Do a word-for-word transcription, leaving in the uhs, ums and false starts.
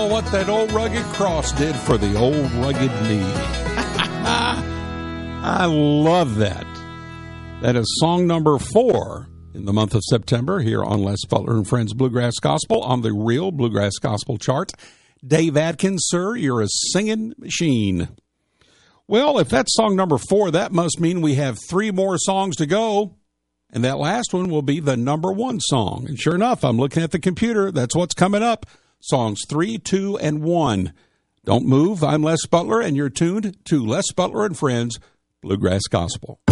What that old rugged cross did for the old rugged knee. I love that. That is song number four in the month of September here on Les Butler and Friends Bluegrass Gospel on the Real Bluegrass Gospel chart. Dave Adkins, sir, you're a singing machine. Well, if that's song number four, that must mean we have three more songs to go. And that last one will be the number one song. And sure enough, I'm looking at the computer. That's what's coming up. Songs three, two, and one. Don't move. I'm Les Butler, and you're tuned to Les Butler and Friends Bluegrass Gospel.